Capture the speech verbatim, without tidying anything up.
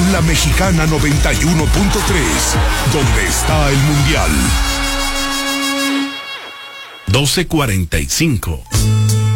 La Mexicana noventa y uno punto tres, donde está el Mundial. doce cuarenta y cinco.